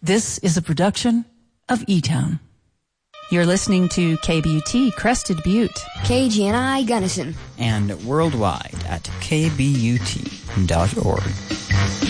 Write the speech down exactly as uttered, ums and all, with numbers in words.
This is a production of E-Town. You're listening to K B U T Crested Butte, K G N I Gunnison, and worldwide at k b u t dot org.